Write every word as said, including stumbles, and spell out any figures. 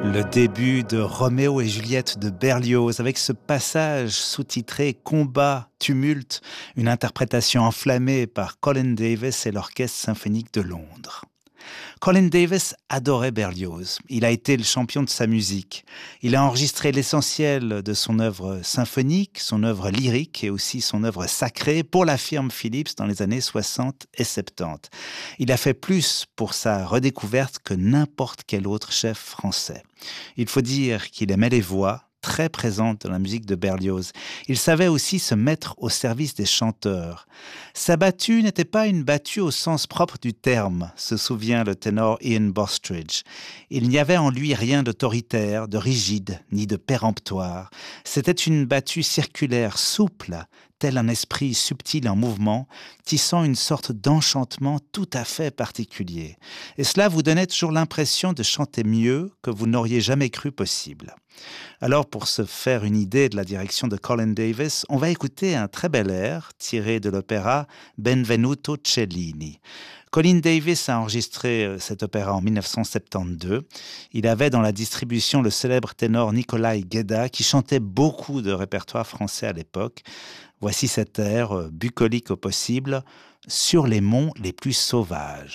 Le début de Roméo et Juliette de Berlioz, avec ce passage sous-titré Combat, tumulte, une interprétation enflammée par Colin Davis et l'Orchestre symphonique de Londres. Colin Davis adorait Berlioz. Il a été le champion de sa musique. Il a enregistré l'essentiel de son œuvre symphonique, son œuvre lyrique et aussi son œuvre sacrée pour la firme Philips dans les années soixante et soixante-dix. Il a fait plus pour sa redécouverte que n'importe quel autre chef français. Il faut dire qu'il aimait les voix, très présente dans la musique de Berlioz. Il savait aussi se mettre au service des chanteurs. Sa battue n'était pas une battue au sens propre du terme, se souvient le ténor Ian Bostridge. Il n'y avait en lui rien d'autoritaire, de rigide, ni de péremptoire. C'était une battue circulaire, souple, tel un esprit subtil en mouvement, tissant une sorte d'enchantement tout à fait particulier. Et cela vous donnait toujours l'impression de chanter mieux que vous n'auriez jamais cru possible. Alors, pour se faire une idée de la direction de Colin Davis, on va écouter un très bel air tiré de l'opéra Benvenuto Cellini. Colin Davis a enregistré cet opéra en dix-neuf cent soixante-douze. Il avait dans la distribution le célèbre ténor Nikolai Gueda qui chantait beaucoup de répertoire français à l'époque. Voici cet air bucolique au possible, sur les monts les plus sauvages.